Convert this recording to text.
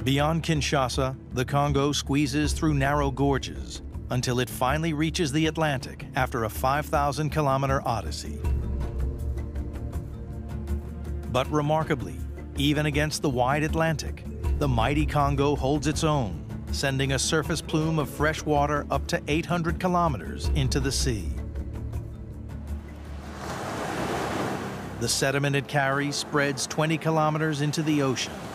Beyond Kinshasa, the Congo squeezes through narrow gorges until it finally reaches the Atlantic after a 5,000-kilometer odyssey. But remarkably, even against the wide Atlantic, the mighty Congo holds its own, sending a surface plume of fresh water up to 800 kilometers into the sea. The sediment it carries spreads 20 kilometers into the ocean,